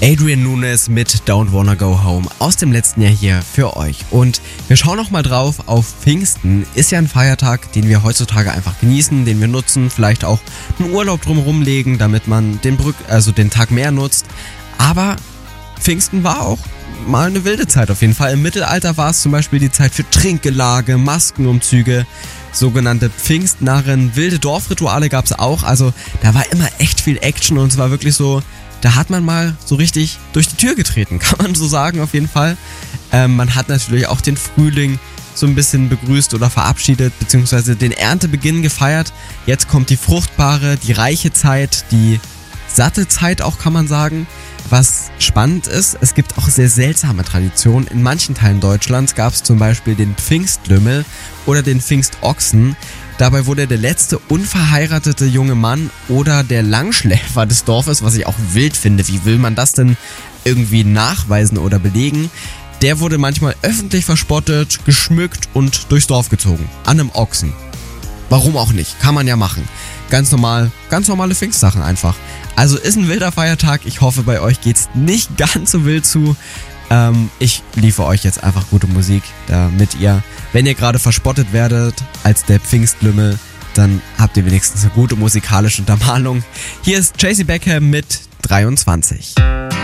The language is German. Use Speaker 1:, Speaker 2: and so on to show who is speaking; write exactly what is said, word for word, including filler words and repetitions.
Speaker 1: Adrian Nunes mit Don't Wanna Go Home aus dem letzten Jahr hier für euch. Und wir schauen noch mal drauf auf Pfingsten. Ist ja ein Feiertag, den wir heutzutage einfach genießen, den wir nutzen, vielleicht auch einen Urlaub drumherum legen, damit man den Brück, also den Tag mehr nutzt. Aber Pfingsten war auch mal eine wilde Zeit auf jeden Fall. Im Mittelalter war es zum Beispiel die Zeit für Trinkgelage, Maskenumzüge, sogenannte Pfingstnarren, wilde Dorfrituale gab es auch. Also da war immer echt viel Action und es war wirklich so, da hat man mal so richtig durch die Tür getreten, kann man so sagen auf jeden Fall. Ähm, man hat natürlich auch den Frühling so ein bisschen begrüßt oder verabschiedet, beziehungsweise den Erntebeginn gefeiert. Jetzt kommt die fruchtbare, die reiche Zeit, die satte Zeit auch, kann man sagen. Was spannend ist, es gibt auch sehr seltsame Traditionen. In manchen Teilen Deutschlands gab es zum Beispiel den Pfingstlümmel oder den Pfingstochsen. Dabei wurde der letzte unverheiratete junge Mann oder der Langschläfer des Dorfes, was ich auch wild finde, wie will man das denn irgendwie nachweisen oder belegen, der wurde manchmal öffentlich verspottet, geschmückt und durchs Dorf gezogen. An einem Ochsen. Warum auch nicht? Kann man ja machen. Ganz normal, ganz normale Pfingstsachen einfach. Also ist ein wilder Feiertag. Ich hoffe, bei euch geht's nicht ganz so wild zu. Ähm, ich liefere euch jetzt einfach gute Musik, damit ihr, wenn ihr gerade verspottet werdet als der Pfingstlümmel, dann habt ihr wenigstens eine gute musikalische Untermalung. Hier ist J C Beckham mit dreiundzwanzig.